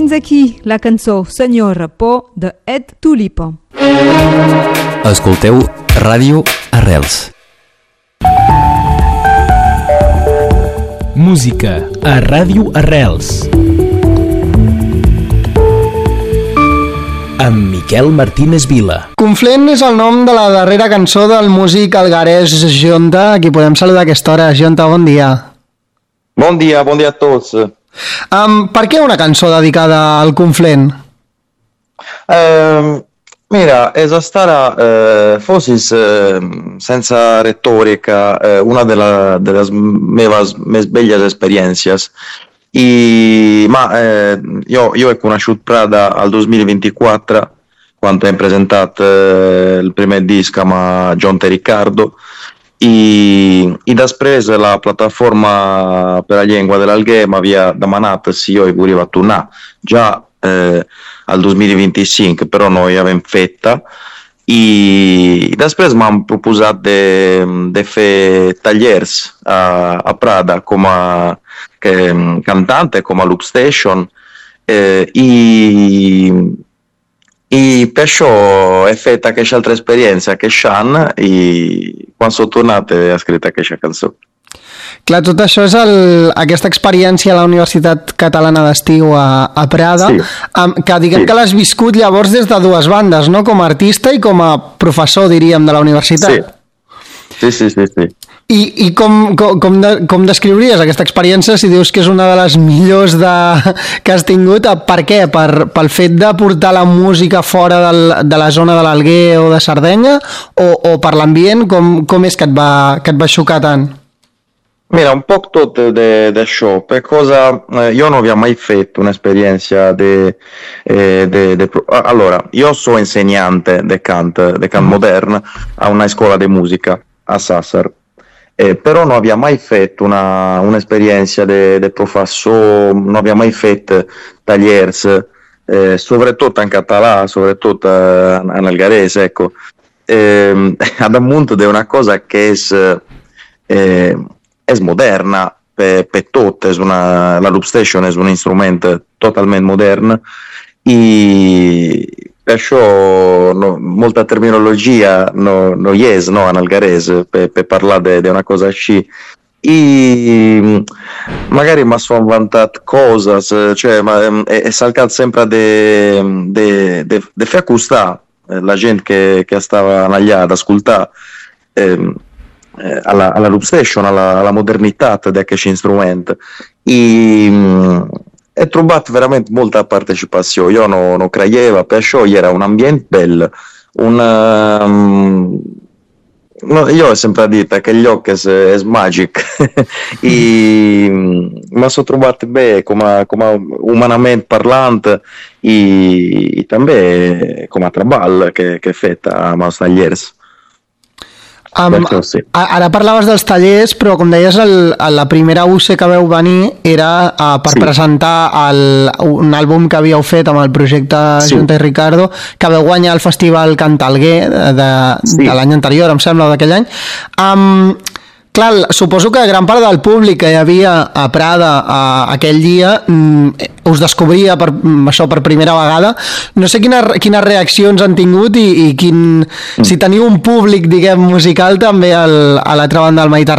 fins aquí la cançó Senyora Por de Ed Tulipa. Escolteu Ràdio Arrels. Música a Ràdio Arrels. Amb Miquel Martínez Vila. Conflent és el nom de la darrera cançó del músic algarès Jonta, a qui podem saludar a aquesta hora. Jonta, bon dia. Bon dia a tots. Per què una cançó dedicada al Conflent? Mira, è stata forse senza retorica una delle mie belle esperienze. Io ho conosciuto Prada al 2024 quando hem presentato il primo disco a Jonta e Riccardo e després la piattaforma per la lingua dell'Alghe mi aveva demandato se io volevo tornare già al 2025, però noi avevamo fetta e després mi hanno proposto di fare tagliers a Prada come cantante, come Loop Station e perciò è fatta questa altra esperienza che Sean e quando sono tornato ha scritto questa canzone. Clar, tot això és aquesta experiència a la Universitat Catalana d'Estiu a Prada, sí. Que diguem que l'has viscut llavors des de dues bandes, no? Com a artista i com a professor, diríem, de la universitat. Sí. I com descriuries aquesta experiència si dius que és una de les millors que has tingut? Per què? Pel fet de portar la música fora de la zona de l'Alguer o de Sardenya o per l'ambient? Com és que et va xocar tant? Mira, un po' tutto d'això, per cosa io non avevo mai fatto un'esperienza allora, io sono insegnante di canto moderno a una scuola di musica a Sassari, però non avevo mai fatto un'esperienza di professore, non avevo mai fatto tagliers, soprattutto in català, soprattutto in algarese, ecco, ad ammonto di una cosa che è moderna per tutte, la Loop Station è un strumento totalmente moderno e perciò molta terminologia non è in algarese per parlare di una cosa così e magari mi sono vantato cose, cioè è saltato sempre di far costare la gente che stava allà ad ascoltare alla Loop Station, alla modernità di questo strumento e ho trovato veramente molta partecipazione. Io non credevo, perciò era un ambiente bello, io ho sempre detto che gli occhi è magic e mi sono trovato bene come umanamente parlante e anche come traballo che è fatta a Maus Tagliers. Sí. Ara parlaves dels tallers, però com deies la primera UC que veu venir era per presentar un àlbum que havíeu fet amb el projecte Jonta i Riccardo, que veu guanyar el Festival Cantalguer de l'any anterior, em sembla, d'aquell any. Clar, suposo que gran part del públic que hi havia a Prada aquell dia us descobria això per primera vegada. No sé quines reaccions han tingut i si teniu un públic, diguem, musical també a l'altra banda del Mediterrani.